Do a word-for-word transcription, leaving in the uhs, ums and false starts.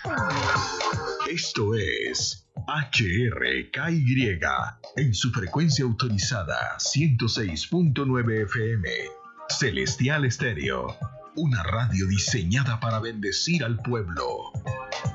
Esto es H R K Y en su frecuencia autorizada ciento seis punto nueve F M. Celestial Estéreo, una radio diseñada para bendecir al pueblo.